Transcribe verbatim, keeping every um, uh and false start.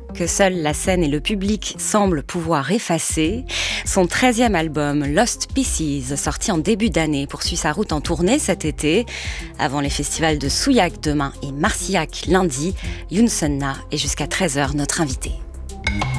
que seuls la scène et le public semblent pouvoir effacer. Son treizième album, Lost Pieces, sorti en début d'année, poursuit sa route en tournée cet été. Avant les festivals de Souillac demain et Marcillac lundi, Youn Sunna est jusqu'à treize heures notre invité.